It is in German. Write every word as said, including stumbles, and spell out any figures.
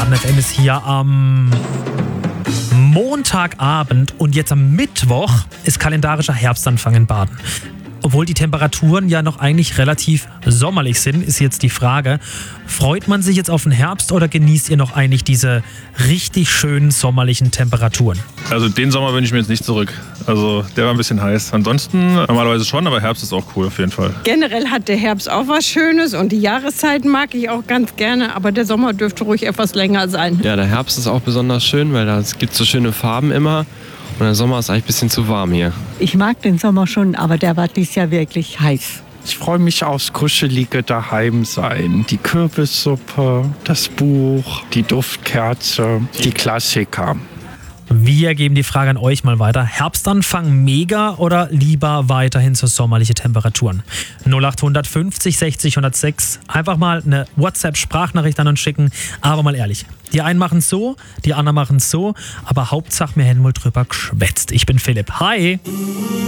Baden F M ist hier am Montagabend und jetzt am Mittwoch ist kalendarischer Herbstanfang in Baden. Obwohl die Temperaturen ja noch eigentlich relativ sommerlich sind, ist jetzt die Frage, freut man sich jetzt auf den Herbst oder genießt ihr noch eigentlich diese richtig schönen sommerlichen Temperaturen? Also den Sommer wünsche ich mir jetzt nicht zurück. Also der war ein bisschen heiß. Ansonsten normalerweise schon, aber Herbst ist auch cool auf jeden Fall. Generell hat der Herbst auch was Schönes und die Jahreszeiten mag ich auch ganz gerne, aber der Sommer dürfte ruhig etwas länger sein. Ja, der Herbst ist auch besonders schön, weil da gibt es so schöne Farben immer. Und der Sommer ist eigentlich ein bisschen zu warm hier. Ich mag den Sommer schon, aber der war dieses Jahr wirklich heiß. Ich freue mich aufs kuschelige Daheimsein. Die Kürbissuppe, das Buch, die Duftkerze, die Klassiker. Wir geben die Frage an euch mal weiter. Herbstanfang mega oder lieber weiterhin so sommerliche Temperaturen? null acht fünfzig sechzig hundertsechs. Einfach mal eine WhatsApp-Sprachnachricht an uns schicken. Aber mal ehrlich, die einen machen es so, die anderen machen es so. Aber Hauptsache, wir hätten wohl drüber geschwätzt. Ich bin Philipp. Hi!